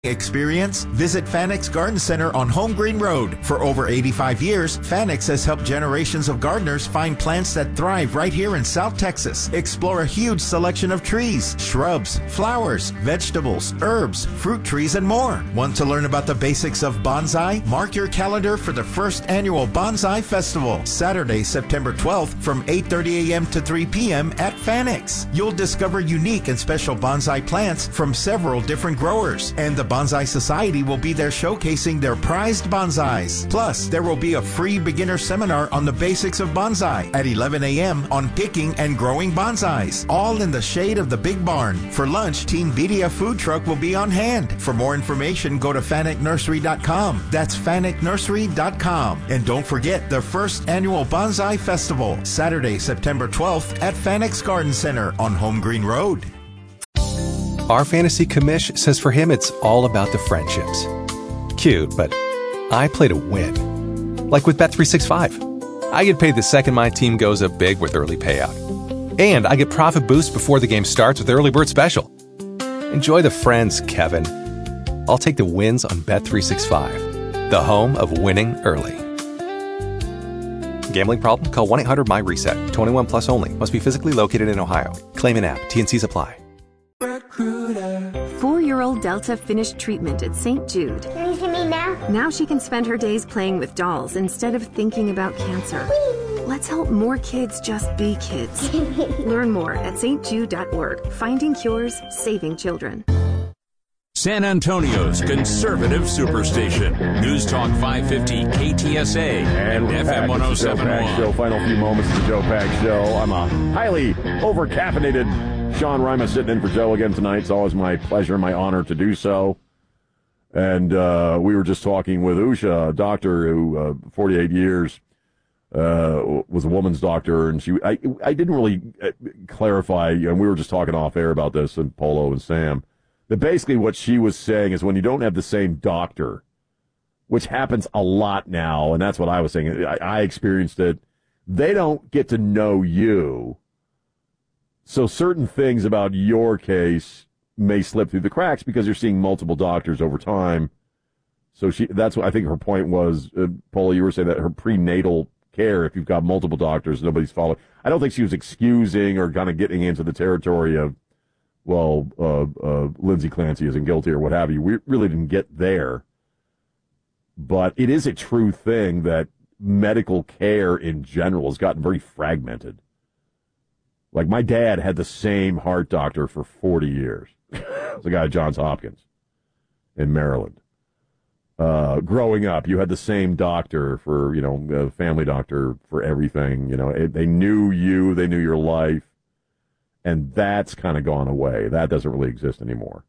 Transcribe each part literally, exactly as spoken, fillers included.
Experience? Visit Fanex Garden Center on Home Green Road. For over eighty-five years, Fanex has helped generations of gardeners find plants that thrive right here in South Texas. Explore a huge selection of trees, shrubs, flowers, vegetables, herbs, fruit trees, and more. Want to learn about the basics of bonsai? Mark your calendar for the first annual Bonsai Festival, Saturday, September twelfth from eight thirty a.m. to three p.m. at Fanex. You'll discover unique and special bonsai plants from several different growers, and the Bonsai Society will be there showcasing their prized bonsais. Plus, there will be a free beginner seminar on the basics of bonsai at eleven a.m. on picking and growing bonsais, all in the shade of the Big Barn. For lunch, Team Vidia food truck will be on hand. For more information, go to fanek nursery dot com. That's fanek nursery dot com. And don't forget the first annual Bonsai Festival, Saturday, September twelfth at Fanex Garden Center on Home Green Road. Our fantasy commish says for him it's all about the friendships. Cute, but I play to win. Like with Bet three sixty-five. I get paid the second my team goes up big with early payout. And I get profit boost before the game starts with early bird special. Enjoy the friends, Kevin. I'll take the wins on Bet three sixty-five, the home of winning early. Gambling problem? Call one eight hundred M Y reset. twenty-one plus only. Must be physically located in Ohio. Claim in app. T and C's apply. Four-year-old Delta finished treatment at Saint Jude. Can you see me now? Now she can spend her days playing with dolls instead of thinking about cancer. Whee! Let's help more kids just be kids. Learn more at s t jude dot org. Finding cures, saving children. San Antonio's conservative superstation. News Talk five fifty K T S A and, and F M one oh seven point one. Show. Final few moments of the Joe Pags Show. I'm a highly over-caffeinated Sean Rima sitting in for Joe again tonight. It's always my pleasure, my honor to do so. And uh, we were just talking with Usha, a doctor who, uh, forty-eight years, uh, was a woman's doctor, and she. I, I didn't really clarify, and we were just talking off air about this, and Polo and Sam. But basically what she was saying is when you don't have the same doctor, which happens a lot now, and that's what I was saying. I, I experienced it. They don't get to know you. So certain things about your case may slip through the cracks because you're seeing multiple doctors over time. So she, that's what I think her point was. Uh, Paula, you were saying that her prenatal care, if you've got multiple doctors, nobody's following. I don't think she was excusing or kind of getting into the territory of, well, uh, uh, Lindsay Clancy isn't guilty or what have you. We really didn't get there. But it is a true thing that medical care in general has gotten very fragmented. Like, my dad had the same heart doctor for forty years. It's a guy at Johns Hopkins in Maryland. Uh, growing up, you had the same doctor for, you know, a family doctor for everything. You know, it, they knew you, they knew your life. And that's kind of gone away. That doesn't really exist anymore.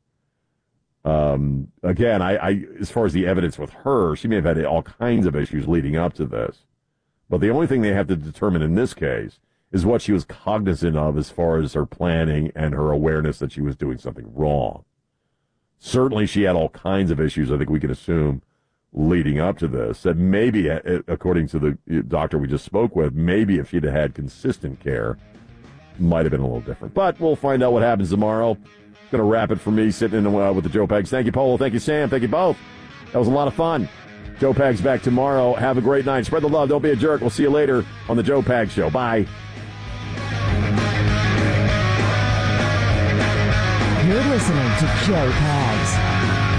Um, again, I, I, as far as the evidence with her, she may have had all kinds of issues leading up to this. But the only thing they have to determine in this case is what she was cognizant of as far as her planning and her awareness that she was doing something wrong. Certainly she had all kinds of issues, I think we can assume, leading up to this, that maybe, according to the doctor we just spoke with, maybe if she'd have had consistent care, might have been a little different. But we'll find out what happens tomorrow. Going to wrap it for me, sitting in uh, with the Joe Pags. Thank you, Polo. Thank you, Sam. Thank you both. That was a lot of fun. Joe Pags back tomorrow. Have a great night. Spread the love. Don't be a jerk. We'll see you later on the Joe Pags Show. Bye. You're listening to Joe Pags.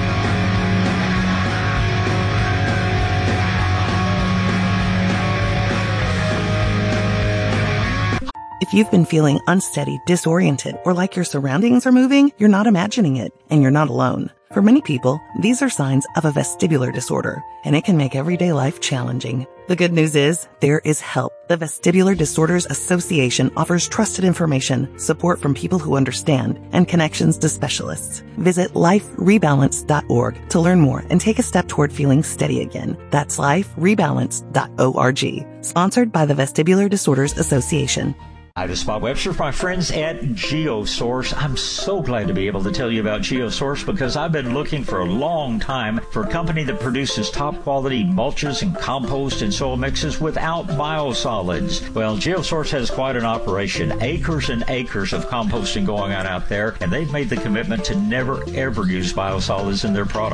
If you've been feeling unsteady, disoriented, or like your surroundings are moving, you're not imagining it, and you're not alone. For many people, these are signs of a vestibular disorder, and it can make everyday life challenging. The good news is, there is help. The Vestibular Disorders Association offers trusted information, support from people who understand, and connections to specialists. Visit life rebalance dot org to learn more and take a step toward feeling steady again. That's life rebalance dot org. Sponsored by the Vestibular Disorders Association. Hi, this is Bob Webster, my friends at GeoSource. I'm so glad to be able to tell you about GeoSource because I've been looking for a long time for a company that produces top quality mulches and compost and soil mixes without biosolids. Well, GeoSource has quite an operation, acres and acres of composting going on out there, and they've made the commitment to never ever use biosolids in their products.